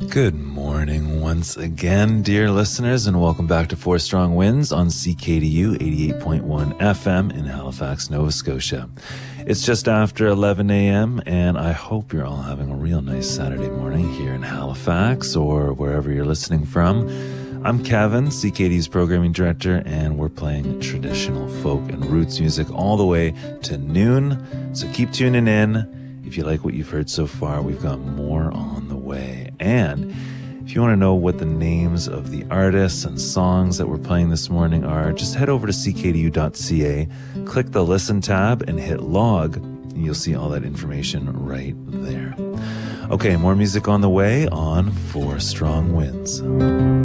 Good morning once again, dear listeners, and welcome back to Four Strong Winds on CKDU 88.1 FM in Halifax, Nova Scotia. It's just after 11 a.m., and I hope you're all having a real nice Saturday morning here in Halifax or wherever you're listening from. I'm Kevin, CKDU's programming director, and we're playing traditional folk and roots music all the way to noon, so keep tuning in. If you like what you've heard so far, we've got more on the way. And if you want to know what the names of the artists and songs that we're playing this morning are, just head over to ckdu.ca, click the Listen tab, and hit log, and you'll see all that information right there. Okay, more music on the way on Four Strong Winds.